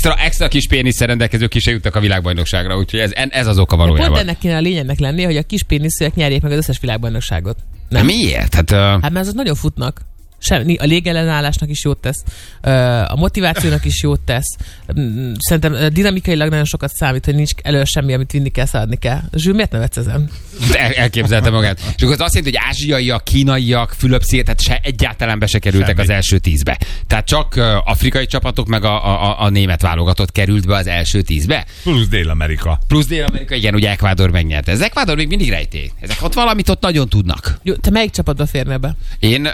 extra kis pénisszel rendelkezők ki se jutnak a világbajnokságra, úgyhogy ez az oka valójában. Pont ennek kéne a lényegnek lenni, hogy a kis péniszűek nyerjék meg az összes világbajnokságot. Nem? Miért? Hát mert azok nagyon futnak. A légellenállásnak is jót tesz, a motivációnak is jót tesz. Szerintem dinamikailag nagyon sokat számít, hogy nincs elő semmi, amit vinni kell, szaladni kell. Zsül, miért nevetsz ezen? Elképzelte magát. És akkor az azt jelenti, hogy ázsiaiak, kínaiak, Fülöp-szigetek egyáltalán be se kerültek az első 10-be. Tehát csak afrikai csapatok meg a német válogatott került be az első 10-be. Plusz Dél-Amerika. Igen, ugye Ecuador megnyerte. Ez Ecuador még mindig rejtély. Ezek ott valamit ott nagyon tudnak. Jó, te melyik csapatba férne be? Én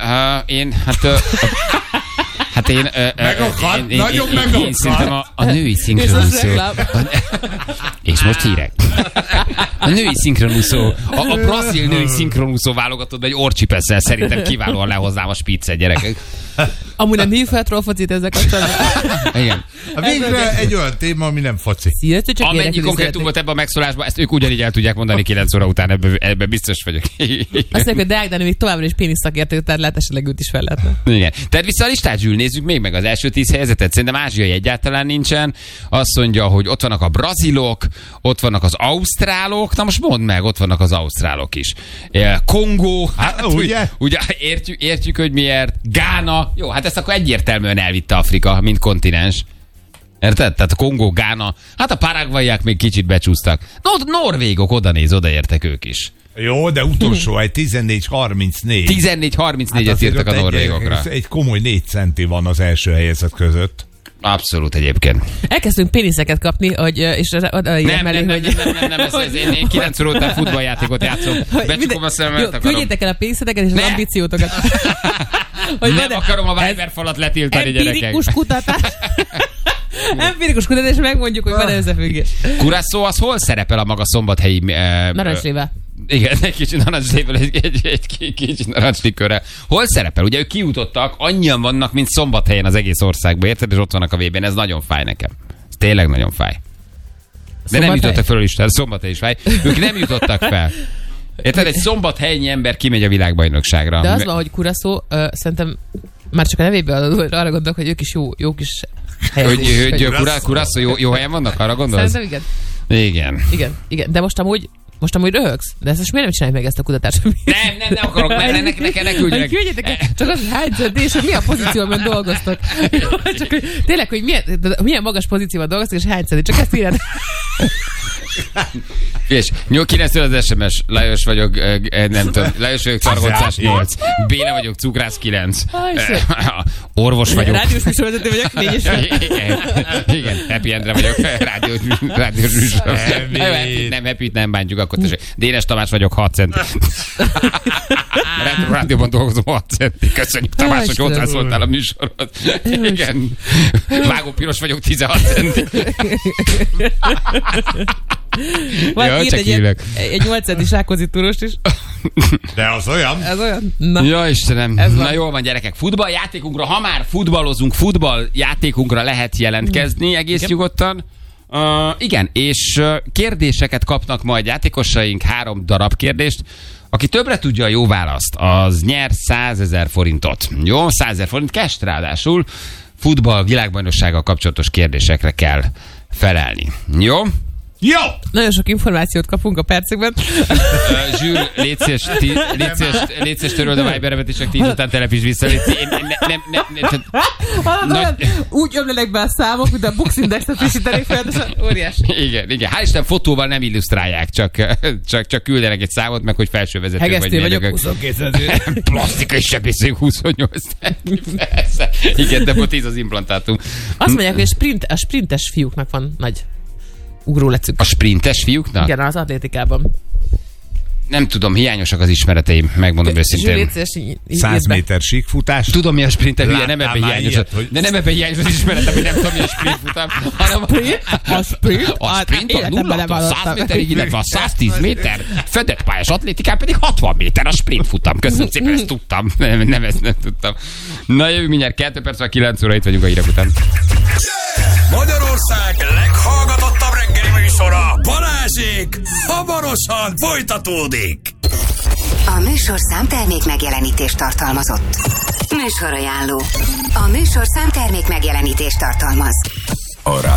szerintem a női szinkronúszó. És most hírek. A női szinkronúszó, a brazil női szinkronúszó válogatott, egy orcsipesszel szerintem kiválóan lehoznám a spiccet, gyerekek. Amúgy nem hív fel trollfocit ezzel kapcsolatban. Igen. Végre egy olyan téma, ami nem foci. Amennyi konkrétum volt ebben a megszólásban, ezt ők ugyanígy el tudják mondani 9 óra után, ebben biztos vagyok. Azt mondjuk, hogy Deák Dani még továbbra is pénisz szakértő, tehát lehet esetleg őt is fel lehetne. Igen. Tehát vissza a listát, Zsül, nézzük még meg az első 10 helyezetet. Szerintem ázsiai egyáltalán nincsen. Azt mondja, hogy ott vannak a brazilok, ott vannak az ausztrálok. Na most mondd meg, ott vannak az ausztrálok is. Kongó, hát ugye értjük, hogy miért. Gána. Jó, hát ezt akkor egyértelműen elvitte Afrika, mint kontinens. Érted? Tehát a Kongó, Gána, hát a paraguayák még kicsit becsúsztak. Norvégok, odaértek ők is. Jó, de utolsó egy 14-34. 14-34-et írtak a norvégokra. Egy komoly 4 centi van az első helyezett között. Abszolút egyébként. Elkezdtünk péniszeket kapni, és én 9 óra után futballjátékot játszom. Becsukom a szememet, akarom. Küldjétek el a pénzетeket és az ambíciótokat. Nem akarom a Viber falat letiltani, gyerekek. Empirikus kutatás, megmondjuk, hogy van-e összefüggés. Curaçao az hol szerepel a maga szombathelyi... Narancslével. Igen, egy kicsit narancslével, egy kicsit narancslikőre. Hol szerepel? Ugye ők kijutottak, annyian vannak, mint Szombathelyen az egész országban, érted? És ott vannak a VB-n, ez nagyon fáj nekem. Ez tényleg nagyon fáj. De nem jutottak fel is, Szombathely is fáj. Ők nem jutottak fel. Érted? Egy szombathelyi ember kimegy a világbajnokságra. De az van, hogy Curaçao, szerintem már csak a nevéből arra gondolok, hogy ők is jó kis helyezés. Hogy Curaçao jó helyen vannak? Arra gondolsz? Szerintem igen. De most amúgy röhögsz. De ezt most miért nem csinálj meg ezt a kutatást? Nem akarok, ne küldjenek. Küldjetek, csak az, hogy hány centi, és hogy milyen pozícióban dolgoztak. Csak, tényleg, hogy milyen magas pozícióban dolgoztak, és hány centi. Csak ezt írjad. És 9 az SMS, Lajos vagyok, nem tudom, Lajos vagyok, Targoncás 8, Béla vagyok, Cukrász 9, orvos vagyok. Rádiós műsorvezető vagyok, 4 Igen, Happy Endre vagyok, rádiós műsor. Nem, Happy-t nem bántjuk, akkor tessék. Dénes Tamás vagyok, 6 centi. Rádióban dolgozom 6 centi. Köszönjük, Tamás, hogy hozzászóltál a műsorhoz. Igen. Vágó Piros vagyok, 16 centi. Vagy írt egy 8 centis Rákóczi túrost is. De az olyan. Ez olyan. Na. Ja, Istenem. Na jól van, gyerekek. Futballjátékunkra, ha már futballozunk, futballjátékunkra lehet jelentkezni egész nyugodtan. Igen, és kérdéseket kapnak majd játékosaink, 3 darab kérdést. Aki többre tudja a jó választ, az nyer 100 000 forintot. Jó, 100 000 forint cash, ráadásul futball világbajnoksággal kapcsolatos kérdésekre kell felelni. Jó? Jó! Nagyon sok információt kapunk a percekben. Zsül, légy szíves, töröld a Viberemet, és csak 10 után telepíts vissza. Úgy ömlenek be a számok, mint a Bux Indexet frissítenék fel, óriási. Igen. Hál' Isten fotóval nem illusztrálják, csak küldenek egy számot, meg hogy felső vezető vagy. Hegesztő vagyok, 22. Plastikai sebészünk 28. Persze. Igen, de 10 az implantátum. Azt mondják, hogy a sprintes fiúknak van nagy ugrólecük. A sprintes fiúknak? Igen, az atlétikában. Nem tudom, hiányosak az ismereteim, megmondom őszintén. 100 méter síkfutás. Tudom, mi a sprinter, hülye, nem ebben hiányos. De nem ebben hiányos az ismeretem, hogy nem tudom, mi a sprintfutam. A sprint? A 100 méterig, illetve a 110 méter fedett pályás atlétikán pedig 60 méter a sprintfutam. Köszönöm szépen, ezt tudtam. Nem, ezt nem tudtam. Na, jövünk mindjárt 2 perc, vagy 9 óra, itt vagyunk a hírek után. Magyarország leghallgatottabb reggeli műsora, Balázsék, hamarosan folytatódik. A műsorszám termék megjelenítést tartalmazott. Műsorajánló. A műsorszám termék megjelenítést tartalmaz. A